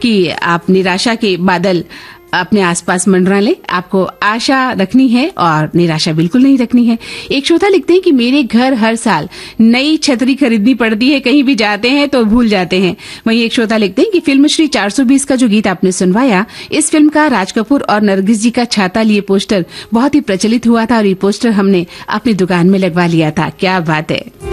कि आप निराशा के बादल अपने आसपास मंडरा ले। आपको आशा रखनी है और निराशा बिल्कुल नहीं रखनी है। एक श्रोता लिखते हैं कि मेरे घर हर साल नई छतरी खरीदनी पड़ती है, कहीं भी जाते हैं तो भूल जाते हैं। वहीं एक श्रोता लिखते हैं कि फिल्म श्री 420 का जो गीत आपने सुनवाया, इस फिल्म का राज कपूर और नरगिस जी का छाता लिए पोस्टर बहुत ही प्रचलित हुआ था और ये पोस्टर हमने अपनी दुकान में लगवा लिया था। क्या बात है।